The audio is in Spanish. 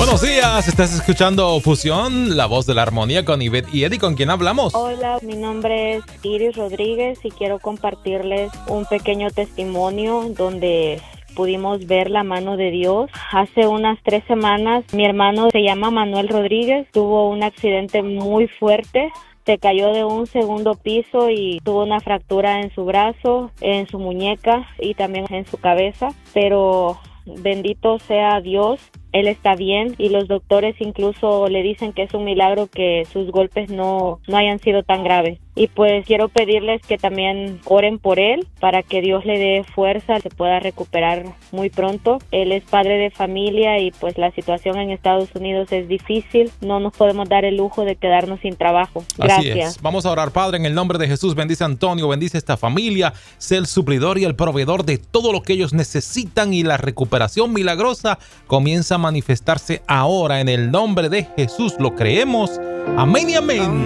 Buenos días, estás escuchando Fusión, la voz de la armonía con Ivette y Eddie. ¿Con quién hablamos? Hola, mi nombre es Iris Rodríguez y quiero compartirles un pequeño testimonio donde pudimos ver la mano de Dios. Hace unas 3 semanas, mi hermano se llama Manuel Rodríguez, tuvo un accidente muy fuerte. Se cayó de un segundo piso y tuvo una fractura en su brazo, en su muñeca y también en su cabeza, pero bendito sea Dios, él está bien y los doctores incluso le dicen que es un milagro que sus golpes no hayan sido tan graves. Y pues quiero pedirles que también oren por él para que Dios le dé fuerza, se pueda recuperar muy pronto. Él es padre de familia y pues la situación en Estados Unidos es difícil. No nos podemos dar el lujo de quedarnos sin trabajo. Gracias. Así es. Vamos a orar, Padre, en el nombre de Jesús. Bendice a Antonio, bendice a esta familia. Sé el suplidor y el proveedor de todo lo que ellos necesitan y la recuperación milagrosa comienza a manifestarse ahora en el nombre de Jesús. Lo creemos. Amén y amén.